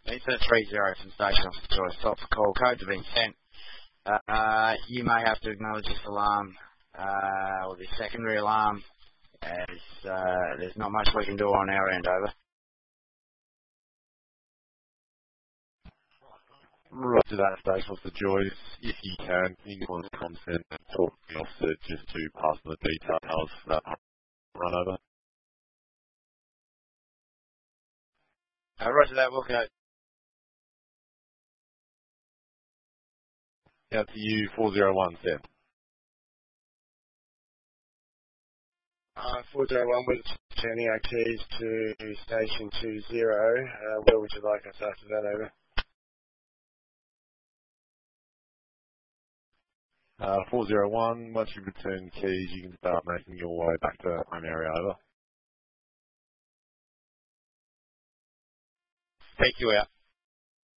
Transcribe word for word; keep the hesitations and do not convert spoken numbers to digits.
Ether three zero from Station Officer Joyce. Stop for call. Codes have been sent. Uh, you may have to acknowledge this alarm, uh, or the secondary alarm, as uh, there's not much we can do on our end, over. Roger that, Station Officer Joyce. If you can, can you want to consent and talk to the officer just to pass on the details for that run over? Uh, roger that, we'll go. Out to you, four zero one, Sam. Uh, four zero one, we're turning our keys to station two zero. Uh, where would you like us after that, over? Uh, four zero one, once you return keys, you can start making your way back to home area, over. Take you out.